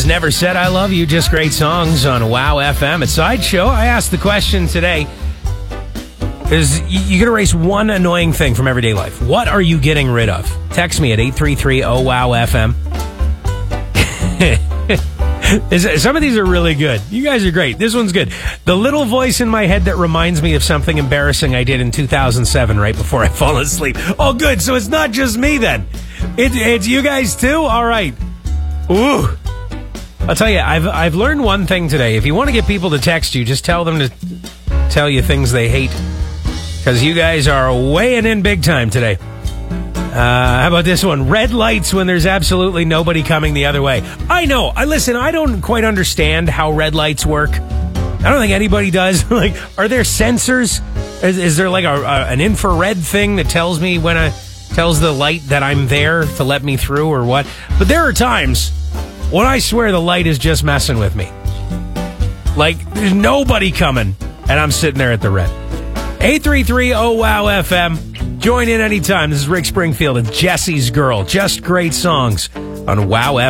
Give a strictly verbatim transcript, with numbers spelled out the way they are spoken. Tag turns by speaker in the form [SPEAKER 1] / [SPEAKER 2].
[SPEAKER 1] is Never Said I Love You, just great songs on Wow F M. At Sideshow, I asked the question today, is you can erase one annoying thing from everyday life. What are you getting rid of? Text me at eight three three oh wow F M. Some of these are really good. You guys are great. This one's good. The little voice in my head that reminds me of something embarrassing I did in two thousand seven right before I fall asleep. Oh, good. So it's not just me then. It, it's you guys too? All right. Ooh. I'll tell you, I've I've learned one thing today. If you want to get people to text you, just tell them to tell you things they hate. Because you guys are weighing in big time today. Uh, how about this one? Red lights when there's absolutely nobody coming the other way. I know. I listen, I don't quite understand how red lights work. I don't think anybody does. Like, are there sensors? Is, is there like a, a, an infrared thing that tells me when I tells the light that I'm there to let me through or what? But there are times when I swear the light is just messing with me. Like, there's nobody coming, and I'm sitting there at the red. eight three three oh wow F M. Join in anytime. This is Rick Springfield and Jesse's Girl. Just great songs on Wow F M.